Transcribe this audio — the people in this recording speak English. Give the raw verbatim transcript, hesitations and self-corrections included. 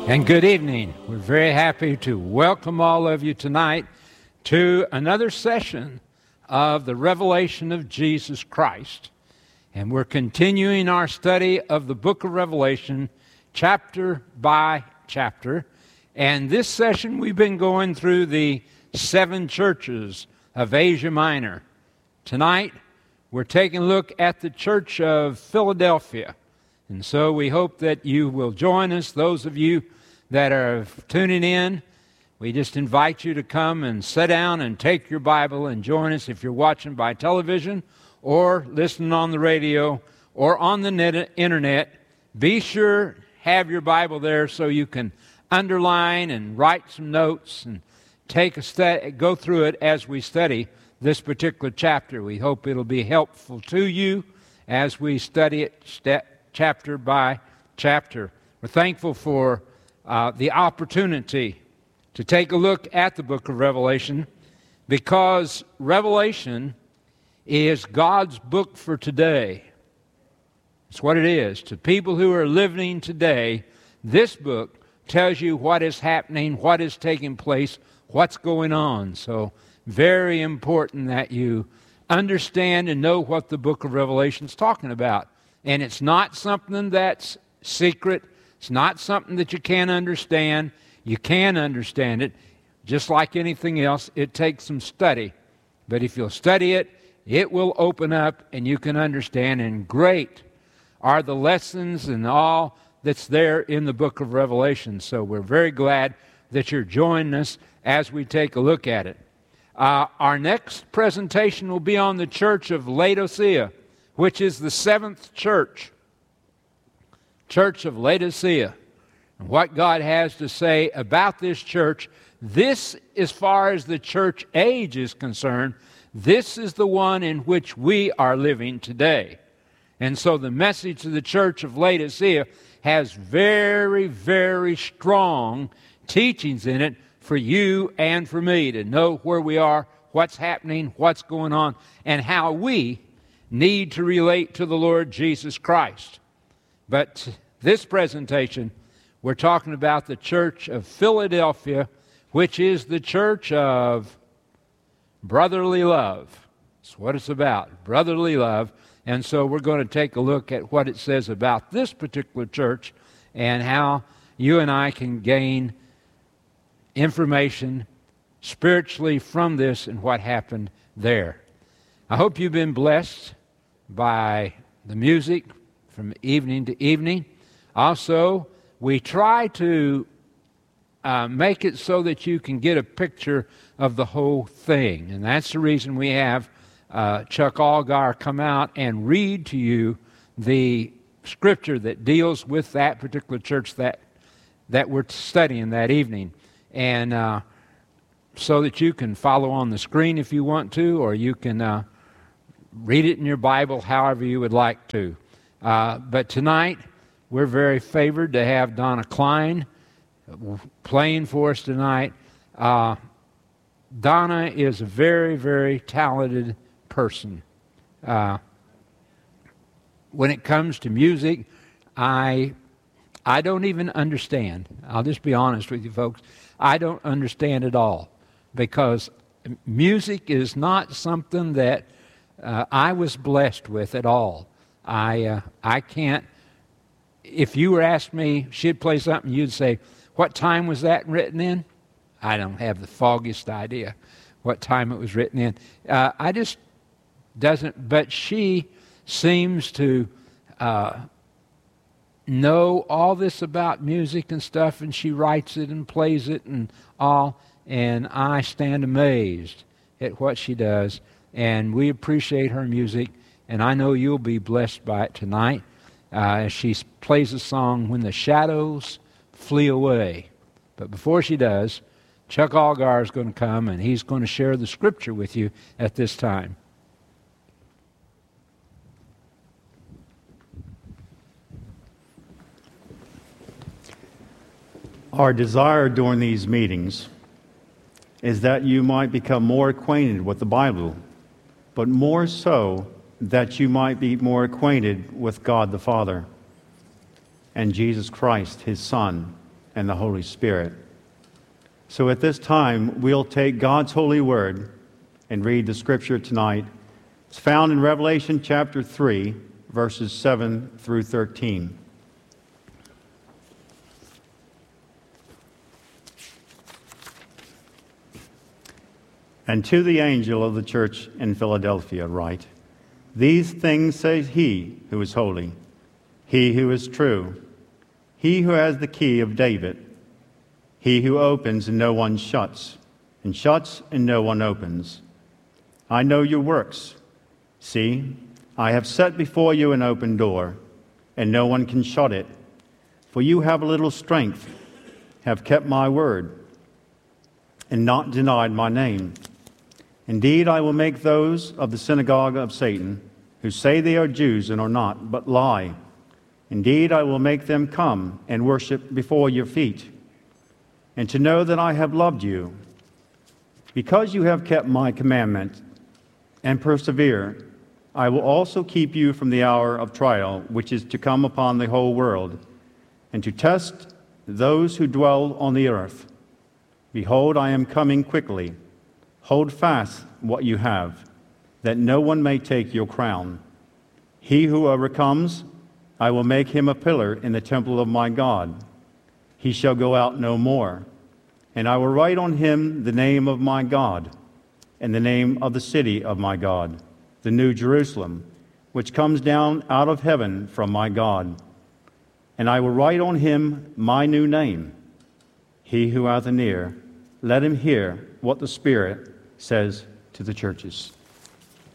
And good evening. We're very happy to welcome all of you tonight to another session of the Revelation of Jesus Christ. And we're continuing our study of the book of Revelation, chapter by chapter. And this session we've been going through the seven churches of Asia Minor. Tonight, we're taking a look at the church of Philadelphia. And so we hope that you will join us, those of you that are tuning in. We just invite you to come and sit down and take your Bible and join us if you're watching by television or listening on the radio or on the net, internet. Be sure have your Bible there so you can underline and write some notes and take a stu- go through it as we study this particular chapter. We hope it'll be helpful to you as we study it step, chapter by chapter. We're thankful for Uh, the opportunity to take a look at the book of Revelation, because Revelation is God's book for today. It's what it is. To people who are living today, this book tells you what is happening, what is taking place, what's going on. So very important that you understand and know what the book of Revelation is talking about. And it's not something that's secret. It's not something that you can't understand. You can understand it. Just like anything else, it takes some study. But if you'll study it, it will open up and you can understand. And great are the lessons and all that's there in the book of Revelation. So we're very glad that you're joining us as we take a look at it. Uh, our next presentation will be on the church of Laodicea, which is the seventh church. Church of Laodicea, and what God has to say about this church. This, as far as the church age is concerned, this is the one in which we are living today. And so the message of the church of Laodicea has very, very strong teachings in it for you and for me to know where we are, what's happening, what's going on, and how we need to relate to the Lord Jesus Christ. But this presentation, we're talking about the church of Philadelphia, which is the church of brotherly love. That's what it's about, brotherly love. And so we're going to take a look at what it says about this particular church and how you and I can gain information spiritually from this and what happened there. I hope you've been blessed by the music from evening to evening. Also, we try to uh, make it so that you can get a picture of the whole thing. And that's the reason we have uh, Chuck Algar come out and read to you the scripture that deals with that particular church that, that we're studying that evening. And uh, so that you can follow on the screen if you want to, or you can uh, read it in your Bible however you would like to. Uh, but tonight, we're very favored to have Donna Klein playing for us tonight. Uh, Donna is a very, very talented person. Uh, when it comes to music, I, I don't even understand. I'll just be honest with you folks. I don't understand at all, because music is not something that uh, I was blessed with at all. I uh, I can't, if you were asked me, she'd play something, you'd say, what time was that written in? I don't have the foggiest idea what time it was written in. Uh, I just doesn't, but she seems to uh, know all this about music and stuff, and she writes it and plays it and all, and I stand amazed at what she does, and we appreciate her music. And I know you'll be blessed by it tonight uh, as she plays the song, When the Shadows Flee Away. But before she does, Chuck Algar is going to come and he's going to share the scripture with you at this time. Our desire during these meetings is that you might become more acquainted with the Bible, but more so that you might be more acquainted with God the Father and Jesus Christ, His Son, and the Holy Spirit. So at this time, we'll take God's holy word and read the scripture tonight. It's found in Revelation chapter three, verses seven through thirteen. And to the angel of the church in Philadelphia write, these things says he who is holy, he who is true, he who has the key of David, he who opens and no one shuts, and shuts and no one opens. I know your works. See, I have set before you an open door, and no one can shut it. For you have a little strength, have kept my word, and not denied my name. Indeed, I will make those of the synagogue of Satan, who say they are Jews and are not, but lie. Indeed, I will make them come and worship before your feet, and to know that I have loved you. Because you have kept my commandment and persevere, I will also keep you from the hour of trial, which is to come upon the whole world, and to test those who dwell on the earth. Behold, I am coming quickly. Hold fast what you have, that no one may take your crown. He who overcomes, I will make him a pillar in the temple of my God. He shall go out no more. And I will write on him the name of my God, and the name of the city of my God, the New Jerusalem, which comes down out of heaven from my God. And I will write on him my new name. He who hath an ear, let him hear what the Spirit says to the churches.